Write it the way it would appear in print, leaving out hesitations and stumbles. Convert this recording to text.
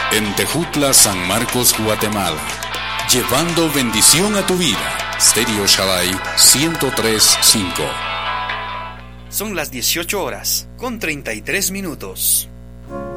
En Tejutla, San Marcos, Guatemala. Llevando bendición a tu vida. Stereo Shaddai 103.5. Son las 18 horas con 33 minutos.